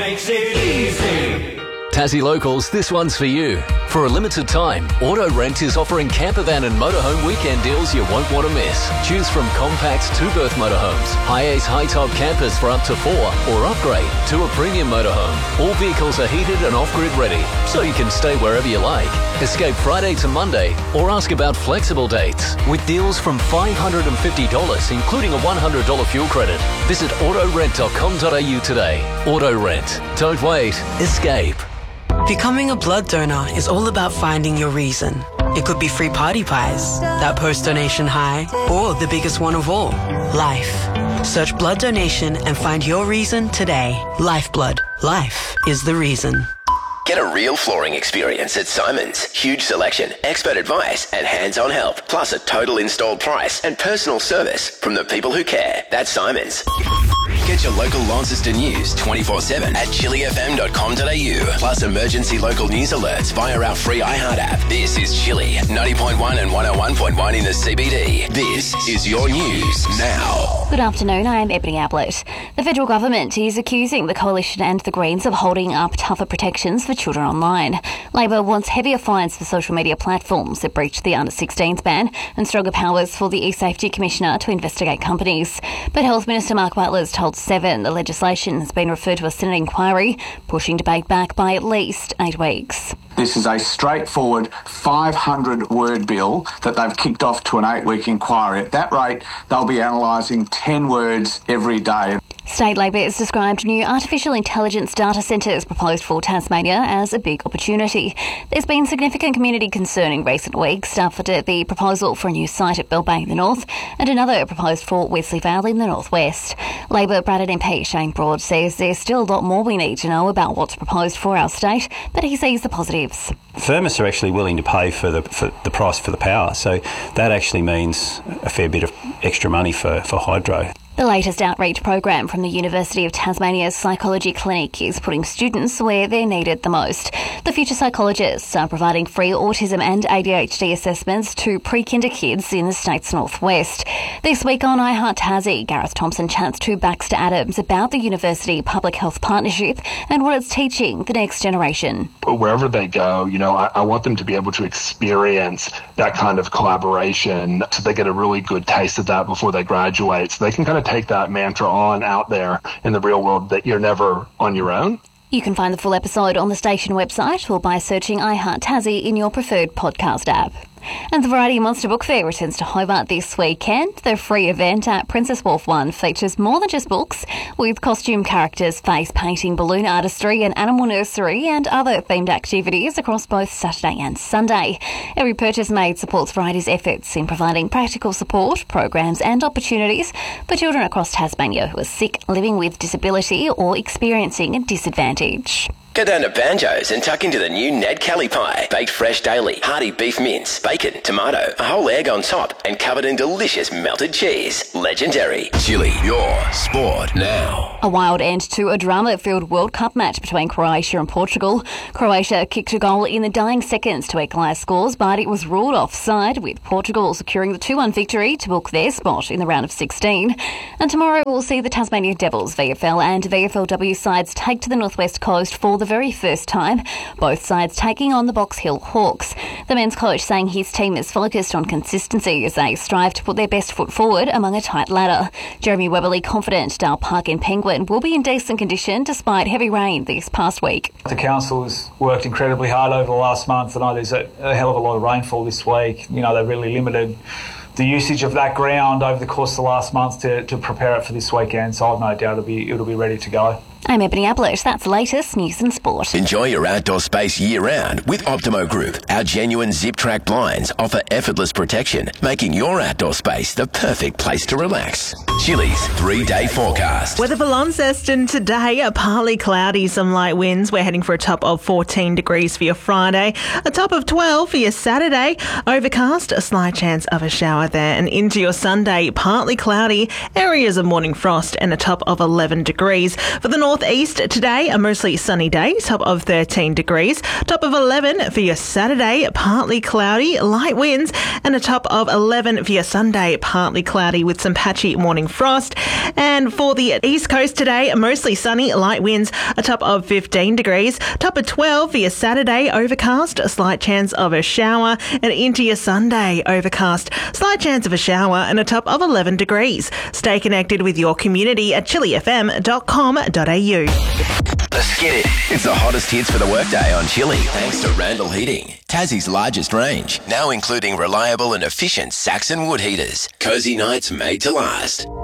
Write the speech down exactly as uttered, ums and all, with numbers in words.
makes it easy. Tassie Locals, this one's for you. For a limited time, Auto Rent is offering campervan and motorhome weekend deals you won't want to miss. Choose from compact two-berth motorhomes, high-ace high-top campers for up to four, or upgrade to a premium motorhome. All vehicles are heated and off-grid ready, so you can stay wherever you like. Escape Friday to Monday, or ask about flexible dates, with deals from five hundred fifty dollars, including a one hundred dollars fuel credit. Visit auto rent dot com dot a u today. Auto Rent. Don't wait. Escape. Becoming a blood donor is all about finding your reason. It could be free party pies, that post-donation high, or the biggest one of all, life. Search blood donation and find your reason today. Lifeblood. Life is the reason. Get a real flooring experience at Simons. Huge selection, expert advice, and hands-on help. Plus a total installed price and personal service from the people who care. That's Simons. Get your local Launceston news twenty-four seven at chili f m dot com dot a u. Plus emergency local news alerts via our free iHeart app. This is Chili, ninety point one and one oh one point one in the C B D. This is your news now. Good afternoon, I'm Ebony Ablett. The federal government is accusing the Coalition and the Greens of holding up tougher protections for children online. Labor wants heavier fines for social media platforms that breach the under sixteens ban and stronger powers for the eSafety Commissioner to investigate companies. But Health Minister Mark Butler's told Seven the legislation has been referred to a Senate inquiry, pushing debate back by at least eight weeks. This is a straightforward five hundred word bill that they've kicked off to an eight-week inquiry. At that rate, they'll be analysing ten words every day. State Labor has described new artificial intelligence data centres proposed for Tasmania as a big opportunity. There's been significant community concern in recent weeks after the proposal for a new site at Bell Bay in the north and another proposed for Wesley Vale in the northwest. Labor Braddon M P Shane Broad says there's still a lot more we need to know about what's proposed for our state, but he sees the positives. Firms are actually willing to pay for the for the price for the power, so that actually means a fair bit of extra money for, for hydro. The latest outreach program from the University of Tasmania's Psychology Clinic is putting students where they're needed the most. The future psychologists are providing free autism and A D H D assessments to pre-kinder kids in the state's northwest. This week on iHeart Tassie, Gareth Thompson chats to Baxter Adams about the University Public Health Partnership and what it's teaching the next generation. Wherever they go, you know, I, I want them to be able to experience that kind of collaboration so they get a really good taste of that before they graduate, so they can kind of take that mantra on out there in the real world that you're never on your own. You can find the full episode on the station website or by searching iHeart Tassie in your preferred podcast app. And the Variety Monster Book Fair returns to Hobart this weekend. The free event at Princess Wharf one features more than just books, with costume characters, face painting, balloon artistry and animal nursery and other themed activities across both Saturday and Sunday. Every purchase made supports Variety's efforts in providing practical support, programs and opportunities for children across Tasmania who are sick, living with disability or experiencing a disadvantage. Go down to Banjo's and tuck into the new Ned Kelly pie. Baked fresh daily, hearty beef mince, bacon, tomato, a whole egg on top, and covered in delicious melted cheese. Legendary. Chili, your sport now. A wild end to a drama-filled World Cup match between Croatia and Portugal. Croatia kicked a goal in the dying seconds to equalise scores, but it was ruled offside, with Portugal securing the two one victory to book their spot in the round of sixteen. And tomorrow we'll see the Tasmania Devils V F L and V F L W sides take to the northwest coast for the very first time, both sides taking on the Box Hill Hawks. The men's coach saying his team is focused on consistency as they strive to put their best foot forward among a tight ladder. Jeremy Webberley confident Dale Park and Penguin will be in decent condition despite heavy rain this past week. The council has worked incredibly hard over the last month. I know there's a, a hell of a lot of rainfall this week. You know, they really limited the usage of that ground over the course of the last month to, to prepare it for this weekend, so I've no doubt it'll be, it'll be ready to go. I'm Ebony Ablett. That's the latest news and sport. Enjoy your outdoor space year-round with Optimo Group. Our genuine zip-track blinds offer effortless protection, making your outdoor space the perfect place to relax. Chili's three-day forecast. Weather for Launceston today, a partly cloudy, some light winds. We're heading for a top of fourteen degrees for your Friday, a top of twelve for your Saturday. Overcast, a slight chance of a shower there. And into your Sunday, partly cloudy, areas of morning frost and a top of eleven degrees. For the north northeast today, a mostly sunny day, top of thirteen degrees. Top of eleven for your Saturday, partly cloudy, light winds, and a top of eleven for your Sunday, partly cloudy with some patchy morning frost. And for the east coast today, mostly sunny, light winds, a top of fifteen degrees. Top of twelve for your Saturday, overcast, a slight chance of a shower, and into your Sunday, overcast, slight chance of a shower, and a top of eleven degrees. Stay connected with your community at chili f m dot com dot a u. Let's get it. It's the hottest hits for the workday on Chili, thanks to Randall Heating, Tassie's largest range, now including reliable and efficient Saxon wood heaters. Cozy nights made to last.